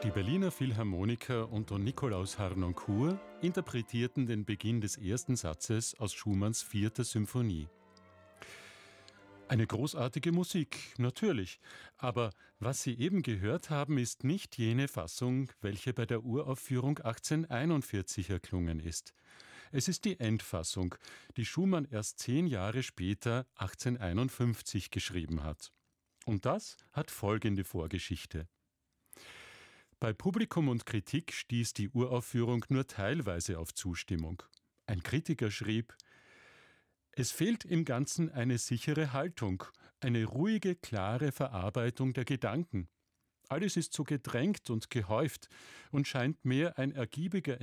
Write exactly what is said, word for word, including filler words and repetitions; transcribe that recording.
Die Berliner Philharmoniker unter Nikolaus Harnoncourt interpretierten den Beginn des ersten Satzes aus Schumanns vierter Symphonie. Eine großartige Musik, natürlich, aber was Sie eben gehört haben, ist nicht jene Fassung, welche bei der Uraufführung achtzehnhunderteinundvierzig erklungen ist. Es ist die Endfassung, die Schumann erst zehn Jahre später, achtzehnhunderteinundfünfzig, geschrieben hat. Und das hat folgende Vorgeschichte. Bei Publikum und Kritik stieß die Uraufführung nur teilweise auf Zustimmung. Ein Kritiker schrieb: Es fehlt im Ganzen eine sichere Haltung, eine ruhige, klare Verarbeitung der Gedanken. Alles ist so gedrängt und gehäuft und scheint mehr ein ergiebiger